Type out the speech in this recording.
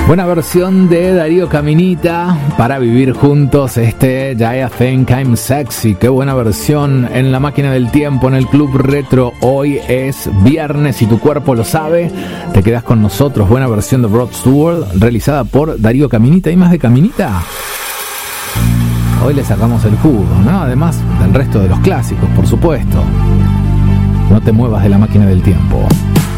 Buena versión de Darío Caminita para vivir juntos este I Think I'm Sexy. Qué buena versión en la máquina del tiempo, en el Club Retro. Hoy es viernes y tu cuerpo lo sabe. Te quedas con nosotros. Buena versión de Rod Stewart realizada por Darío Caminita. ¿Y más de Caminita? Hoy le sacamos el jugo, ¿no? Además del resto de los clásicos, por supuesto. No te muevas de la máquina del tiempo.